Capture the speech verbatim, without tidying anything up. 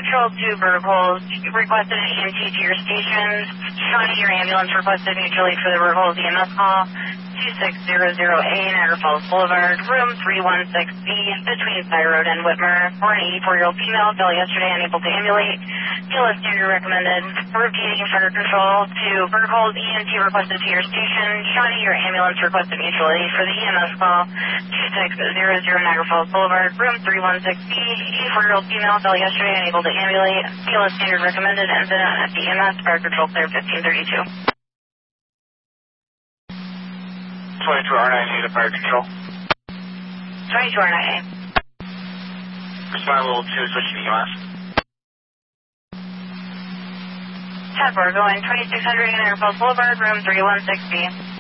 Control to Verticals, requested an E M T to your station. Shawnee, your ambulance requested mutually for the Verticals E M S call. two six zero zero A, Niagara Falls Boulevard, room three one six B, between Sky Road and Whitmer, for an eighty-four-year-old female, fell yesterday unable to ambulate. T L S standard recommended. Repeating Fire Control to Verticals, E M T requested to your station. Shawnee, your ambulance requested mutually for the E M S call. two six zero zero Niagara Falls Boulevard, room three one six B, eighty-four-year-old female, fell yesterday unable to ambulate. T L S standard recommended. Incident at the E M S, Fire Control clear fifteen thirty-two. twenty-two R nine eight, Fire Control. twenty-two R nine eight. Respond level two, switching to E M S. ten four, going twenty-six hundred Niagara Falls Boulevard, room three one six B.